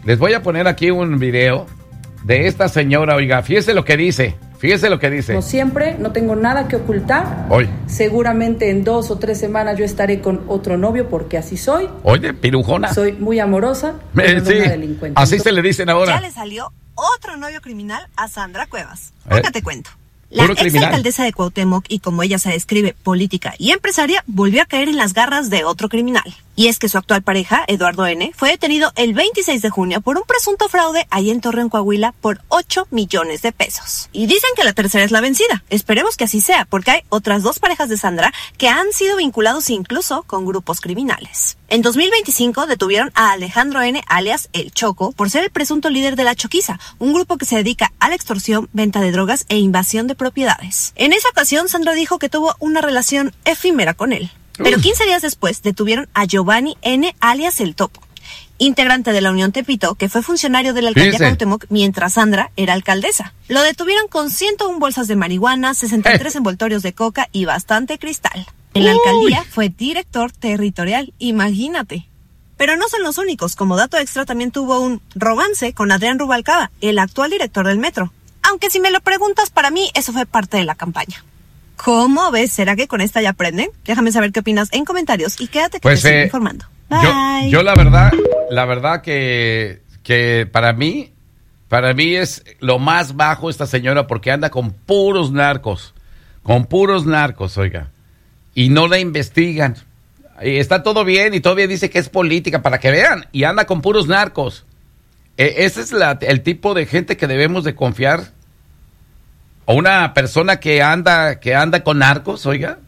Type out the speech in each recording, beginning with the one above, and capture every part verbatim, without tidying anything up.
Les voy a poner aquí un video de esta señora, oiga, fíjese lo que dice, fíjese lo que dice. Como siempre, no tengo nada que ocultar. Hoy. Seguramente en dos o tres semanas yo estaré con otro novio porque así soy. Oye, pirujona. Soy muy amorosa, pero eh, sí, no una delincuente. así se le dicen ahora. Ya le salió otro novio criminal a Sandra Cuevas. Acá ¿Eh? te cuento. La exalcaldesa de Cuauhtémoc, y como ella se describe, política y empresaria, volvió a caer en las garras de otro criminal. Y es que su actual pareja, Eduardo N., fue detenido el veintiséis de junio por un presunto fraude ahí en Torreón, Coahuila, por ocho millones de pesos. Y dicen que la tercera es la vencida. Esperemos que así sea, porque hay otras dos parejas de Sandra que han sido vinculados incluso con grupos criminales. En dos mil veinticinco detuvieron a Alejandro N., alias El Choco, por ser el presunto líder de La Choquiza, un grupo que se dedica a la extorsión, venta de drogas e invasión de propiedades. En esa ocasión, Sandra dijo que tuvo una relación efímera con él. Pero quince días después detuvieron a Giovanni N., alias El Topo, integrante de la Unión Tepito, que fue funcionario de la alcaldía Cuauhtémoc mientras Sandra era alcaldesa. Lo detuvieron con ciento una bolsas de marihuana, sesenta y tres eh. envoltorios de coca y bastante cristal. En la alcaldía Uy. fue director territorial, imagínate. Pero no son los únicos. Como dato extra, también tuvo un romance con Adrián Rubalcaba, el actual director del metro. Aunque si me lo preguntas, para mí eso fue parte de la campaña. ¿Cómo ves? ¿Será que con esta ya aprenden? Déjame saber qué opinas en comentarios y quédate que pues, te sigo eh, informando. Bye. Yo, yo la verdad, la verdad que, que para mí, para mí es lo más bajo esta señora porque anda con puros narcos, con puros narcos, oiga, y no la investigan. Y está todo bien y todavía dice que es política para que vean y anda con puros narcos. Eh, ese es la, el tipo de gente que debemos de confiar. O una persona que anda, que anda con narcos, oiga.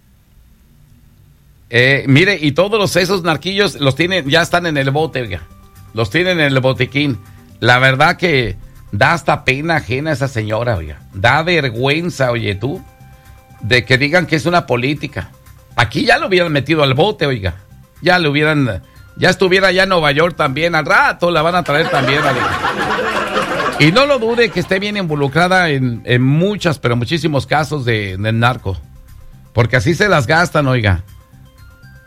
Eh, mire, y todos los, esos narquillos los tienen, ya están en el bote, oiga. Los tienen en el botiquín. La verdad que da hasta pena ajena esa señora, oiga. Da vergüenza, oye, tú, de que digan que es una política. Aquí ya lo hubieran metido al bote, oiga. Ya lo hubieran, ya estuviera allá en Nueva York también. Al rato la van a traer también, oiga. Y no lo dude que esté bien involucrada en, en muchas, pero muchísimos casos de, de narco. Porque así se las gastan, oiga.